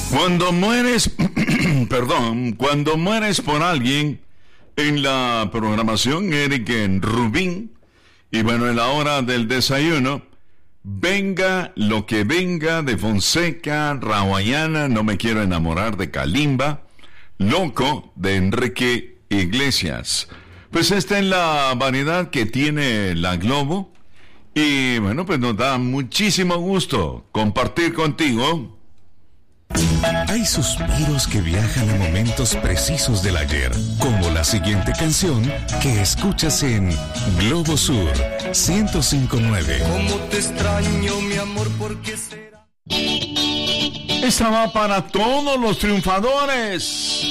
Cuando mueres, perdón, cuando mueres por alguien, en la programación Eric Rubín, y bueno, en la hora del desayuno, venga lo que venga de Fonseca, Rawayana, no me quiero enamorar de Kalimba, Loco de Enrique Iglesias. Pues esta es la variedad que tiene la Globo, y bueno, pues nos da muchísimo gusto compartir contigo. Hay suspiros que viajan a momentos precisos del ayer, como la siguiente canción que escuchas en Globo Sur 105.9. ¿Cómo te extraño, mi amor? ¿Por qué será? Esta va para todos los triunfadores.